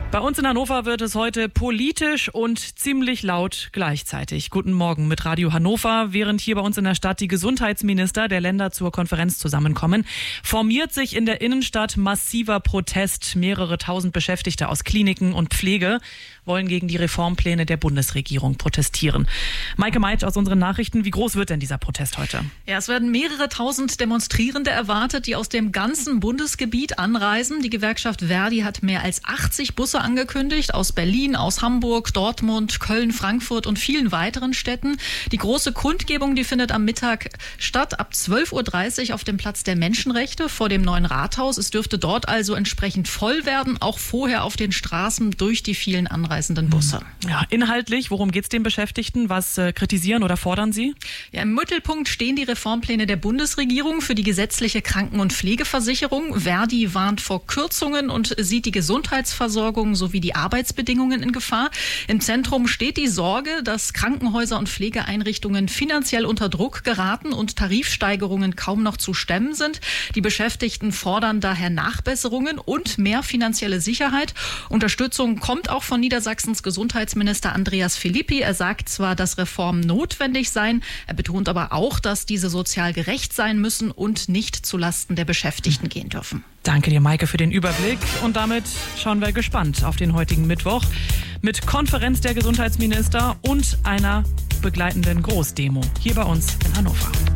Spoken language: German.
Bei uns in Hannover wird es heute politisch und ziemlich laut gleichzeitig. Guten Morgen mit Radio Hannover. Während hier bei uns in der Stadt die Gesundheitsminister der Länder zur Konferenz zusammenkommen, formiert sich in der Innenstadt massiver Protest. Mehrere tausend Beschäftigte aus Kliniken und Pflege wollen gegen die Reformpläne der Bundesregierung protestieren. Maike Meitsch aus unseren Nachrichten, wie groß wird denn dieser Protest heute? Ja, es werden mehrere tausend Demonstrierende erwartet, die aus dem ganzen Bundesgebiet anreisen. Die Gewerkschaft Verdi hat mehr als 80 Busse angekündigt, aus Berlin, aus Hamburg, Dortmund, Köln, Frankfurt und vielen weiteren Städten. Die große Kundgebung, die findet am Mittag statt, ab 12.30 Uhr auf dem Platz der Menschenrechte vor dem neuen Rathaus. Es dürfte dort also entsprechend voll werden, auch vorher auf den Straßen durch die vielen anreisenden Busse. Ja, inhaltlich, worum geht es den Beschäftigten? Was kritisieren oder fordern sie? Ja, im Mittelpunkt stehen die Reformpläne der Bundesregierung für die gesetzliche Kranken- und Pflegeversicherung. Verdi warnt vor Kürzungen und sieht die Gesundheitsversorgung sowie die Arbeitsbedingungen in Gefahr. Im Zentrum steht die Sorge, dass Krankenhäuser und Pflegeeinrichtungen finanziell unter Druck geraten und Tarifsteigerungen kaum noch zu stemmen sind. Die Beschäftigten fordern daher Nachbesserungen und mehr finanzielle Sicherheit. Unterstützung kommt auch von Niedersachsens Gesundheitsminister Andreas Philippi. Er sagt zwar, dass Reformen notwendig seien, er betont aber auch, dass diese sozial gerecht sein müssen und nicht zulasten der Beschäftigten gehen dürfen. Danke dir, Maike, für den Überblick. Und damit schauen wir gespannt auf den heutigen Mittwoch mit Konferenz der Gesundheitsminister und einer begleitenden Großdemo hier bei uns in Hannover.